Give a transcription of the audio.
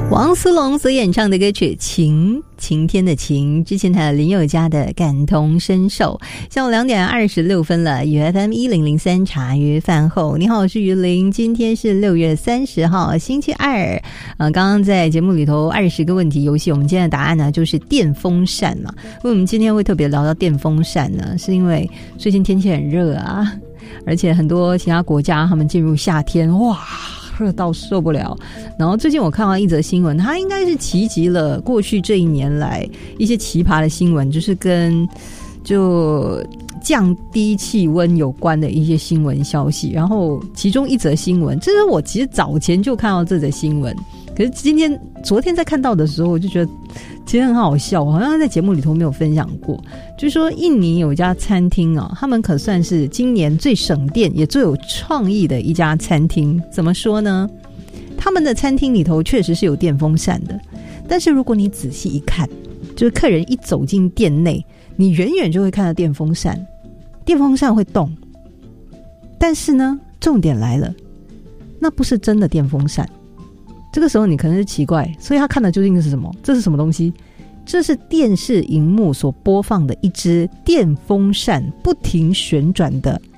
王思龙所演唱的歌曲《晴天的晴》，之前还有林宥嘉的《感同身受》。下午2点26分了，与 FM1003 茶余饭后，你好，我是于林。今天是6月30号，星期二。刚刚在节目里头20个问题游戏，我们今天的答案呢就是电风扇嘛。为什么我们今天会特别聊到电风扇呢？是因为最近天气很热啊，而且很多其他国家他们进入夏天，哇，热到受不了。然后最近我看到一则新闻，它应该是齐集了过去这1年来一些奇葩的新闻，就是跟就降低气温有关的一些新闻消息。然后其中一则新闻，这是我其实早前就看到这则新闻，可是昨天在看到的时候，我就觉得其实很好笑，我好像在节目里头没有分享过。就是说印尼有一家餐厅啊，他们可算是今年最省电也最有创意的一家餐厅。怎么说呢？他们的餐厅里头确实是有电风扇的，但是如果你仔细一看，就是客人一走进店内，你远远就会看到电风扇会动。但是呢，重点来了，那不是真的电风扇。这个时候你可能是奇怪，所以他看的究竟是什么？这是什么东西？这是电视荧幕所播放的一只电风扇不停旋转的